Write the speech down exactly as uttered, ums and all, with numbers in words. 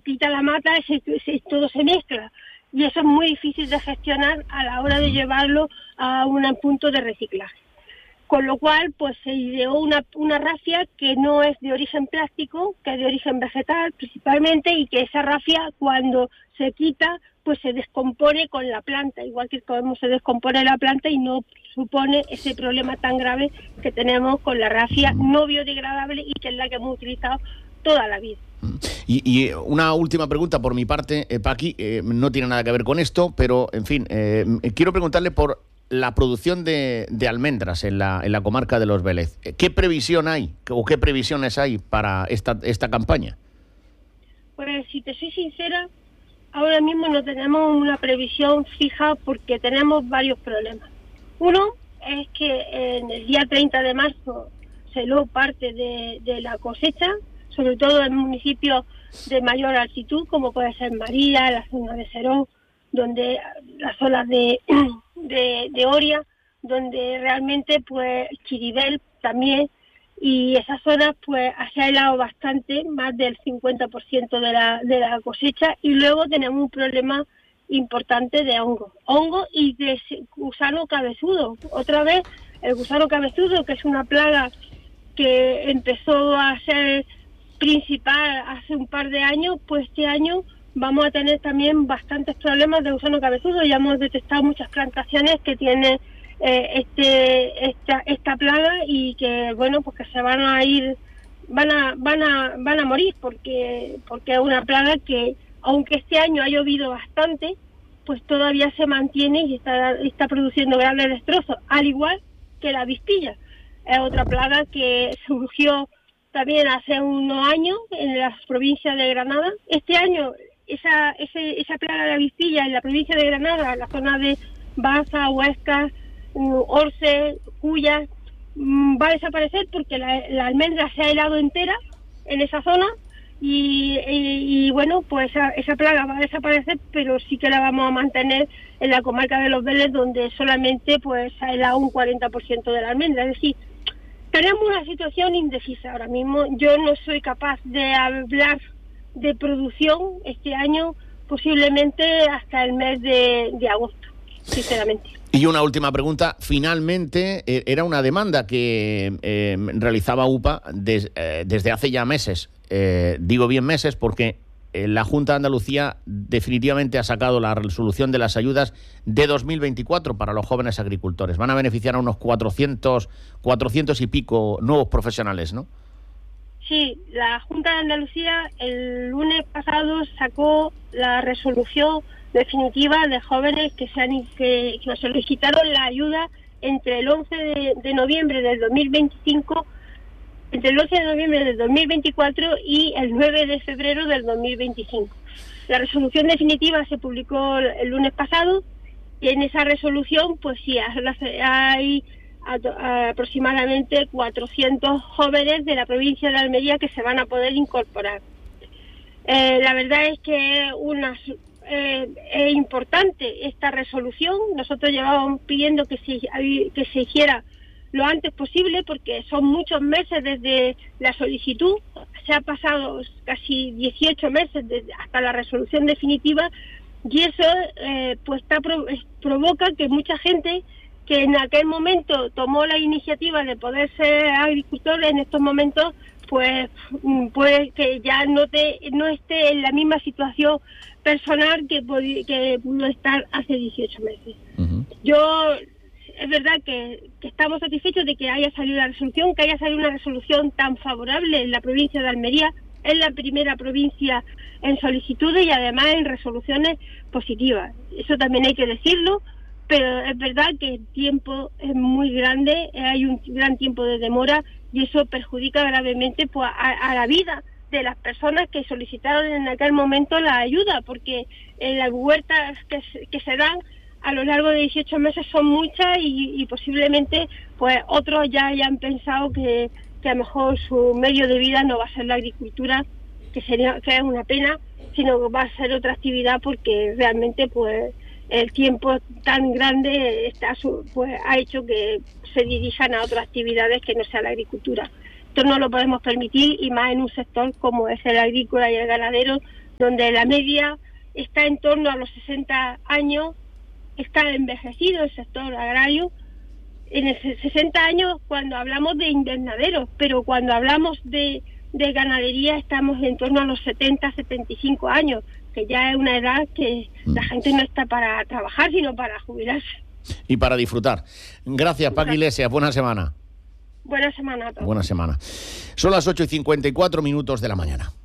quita la mata, se, se, todo se mezcla. Y eso es muy difícil de gestionar a la hora de llevarlo a un punto de reciclaje. Con lo cual, pues se ideó una, una rafia que no es de origen plástico, que es de origen vegetal principalmente, y que esa rafia, cuando se quita, pues se descompone con la planta, igual que como se descompone la planta, y no supone ese problema tan grave que tenemos con la rafia no biodegradable y que es la que hemos utilizado toda la vida. Y, y una última pregunta por mi parte, eh, Paqui, eh, no tiene nada que ver con esto, pero, en fin, eh, quiero preguntarle por la producción de, de almendras en la, en la comarca de Los Vélez. ¿Qué previsión hay o qué previsiones hay para esta, esta campaña? Pues, si te soy sincera, ahora mismo no tenemos una previsión fija porque tenemos varios problemas. Uno es que en el día treinta de marzo se lo parte de, de la cosecha, sobre todo en municipios de mayor altitud, como puede ser María, la zona de Serón, donde las zonas de, de, de Oria, donde realmente pues Chiribel también, y esas zonas pues se ha helado bastante, más del cincuenta por ciento de la, de la cosecha, y luego tenemos un problema importante de hongo, hongo y de gusano cabezudo. Otra vez el gusano cabezudo, que es una plaga que empezó a ser principal hace un par de años, pues este año vamos a tener también bastantes problemas de gusano cabezudo. Ya hemos detectado muchas plantaciones que tienen eh, este esta esta plaga y que bueno, pues que se van a ir van a van a van a morir porque porque es una plaga que, aunque este año ha llovido bastante, pues todavía se mantiene y está está produciendo grandes destrozos, al igual que la avispilla. Es otra plaga que surgió también hace unos años en la provincia de Granada. Este año esa ese, esa plaga de avispilla en la provincia de Granada, en la zona de Baza, Huesca, Orce, Cuya, va a desaparecer porque la, la almendra se ha helado entera en esa zona y, y, y bueno, pues esa, esa plaga va a desaparecer, pero sí que la vamos a mantener en la comarca de Los Vélez, donde solamente pues se ha helado un cuarenta por ciento de la almendra. Es decir, tenemos una situación indecisa ahora mismo. Yo no soy capaz de hablar de producción este año, posiblemente hasta el mes de, de agosto, sinceramente. Y una última pregunta. Finalmente, eh, era una demanda que eh, realizaba U P A des, eh, desde hace ya meses. Eh, digo bien meses porque eh, la Junta de Andalucía definitivamente ha sacado la resolución de las ayudas de dos mil veinticuatro para los jóvenes agricultores. Van a beneficiar a unos cuatrocientos, cuatrocientos y pico nuevos profesionales, ¿no? Sí, la Junta de Andalucía el lunes pasado sacó la resolución definitiva de jóvenes que se han que, que solicitaron la ayuda entre el once de, de noviembre del dos mil veinticinco, entre el once de noviembre del dos mil veinticuatro y el nueve de febrero del dos mil veinticinco. La resolución definitiva se publicó el lunes pasado y en esa resolución pues sí hay aproximadamente cuatrocientos jóvenes de la provincia de Almería que se van a poder incorporar. Eh, la verdad es que una, eh, es importante esta resolución. Nosotros llevábamos pidiendo que se, que se hiciera lo antes posible porque son muchos meses desde la solicitud. Se ha pasado casi dieciocho meses desde, hasta la resolución definitiva, y eso eh, pues está, provoca que mucha gente que en aquel momento tomó la iniciativa de poder ser agricultor, en estos momentos pues puede que ya no te, no esté en la misma situación personal que que pudo estar hace dieciocho meses. Uh-huh. Yo es verdad que, que estamos satisfechos de que haya salido la resolución, que haya salido una resolución tan favorable en la provincia de Almería. Es la primera provincia en solicitudes y además en resoluciones positivas. Eso también hay que decirlo. Pero es verdad que el tiempo es muy grande, hay un gran tiempo de demora y eso perjudica gravemente pues, a, a la vida de las personas que solicitaron en aquel momento la ayuda, porque en las huertas que, que se dan a lo largo de dieciocho meses son muchas y, y posiblemente pues otros ya hayan pensado que, que a lo mejor su medio de vida no va a ser la agricultura, que sería que es una pena, sino que va a ser otra actividad porque realmente pues el tiempo tan grande está pues ha hecho que se dirijan a otras actividades que no sea la agricultura. Esto no lo podemos permitir y más en un sector como es el agrícola y el ganadero, donde la media está en torno a los sesenta años, está envejecido el sector agrario. En esos sesenta años cuando hablamos de invernaderos, pero cuando hablamos de, de ganadería estamos en torno a los setenta, setenta y cinco años, que ya es una edad que la gente no está para trabajar, sino para jubilarse. Y para disfrutar. Gracias, Paco Iglesias. Buena semana. Buena semana a todos. Buena semana. Son las ocho y cincuenta y cuatro minutos de la mañana.